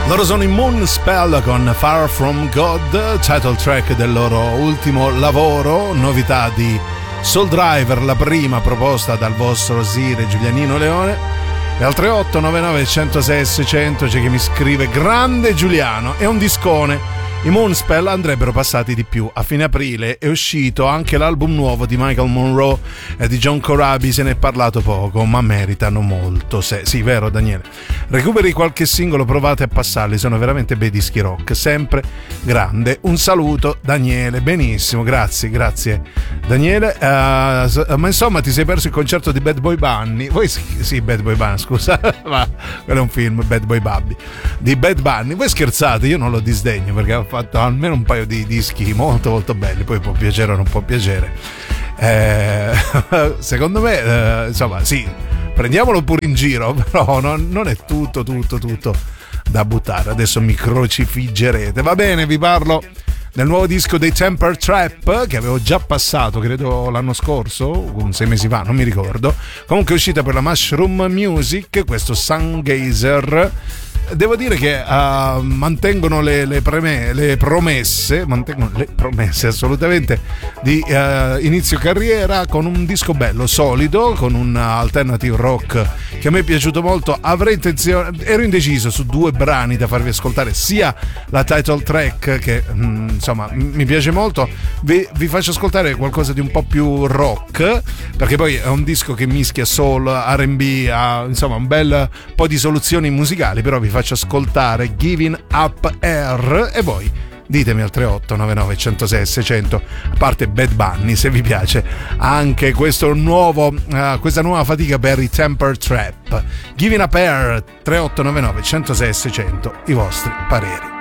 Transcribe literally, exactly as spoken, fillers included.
Loro sono i Moonspell con Far From God, title track del loro ultimo lavoro, novità di Soul Driver, la prima proposta dal vostro Sire Giulianino Leone. E al tre otto nove nove uno zero sei seicento c'è chi mi scrive: grande Giuliano, è un discone. I Moonspell andrebbero passati di più. A fine aprile è uscito anche l'album nuovo di Michael Monroe e di John Corabi, se ne è parlato poco, ma meritano molto. Se... Sì, vero Daniele? Recuperi qualche singolo, provate a passarli, sono veramente bei dischi rock, sempre grande. Un saluto Daniele, benissimo, grazie, grazie Daniele. Uh, ma insomma ti sei perso il concerto di Bad Boy Bunny? Voi sì, Bad Boy Bunny, scusa, ma quello è un film, Bad Boy Bubby, di Bad Bunny. Voi scherzate, io non lo disdegno perché ho fatto almeno un paio di dischi molto molto belli, poi può piacere o non può piacere. Eh, secondo me, eh, insomma, sì, prendiamolo pure in giro, però non, non è tutto, tutto, tutto da buttare. Adesso mi crocifiggerete. Va bene, vi parlo del nuovo disco dei Temper Trap che avevo già passato, credo l'anno scorso, sei mesi fa, non mi ricordo. Comunque è uscita per la Mushroom Music questo Sungazer. Devo dire che uh, mantengono le, le, preme, le promesse, mantengono le promesse assolutamente di uh, inizio carriera, con un disco bello, solido, con un alternative rock che a me è piaciuto molto. Avrei intenzione, ero indeciso su due brani da farvi ascoltare, sia la title track che mh, insomma mi piace molto. Vi, vi faccio ascoltare qualcosa di un po' più rock, perché poi è un disco che mischia soul, R and B, ha insomma un bel po' di soluzioni musicali, però vi faccio ascoltare Giving Up Air e voi ditemi al tre otto nove nove uno zero sei seicento, a parte Bad Bunny, se vi piace anche questo nuovo, uh, questa nuova fatica per i Temper Trap. Giving Up Air, tre otto nove nove uno zero sei seicento, i vostri pareri.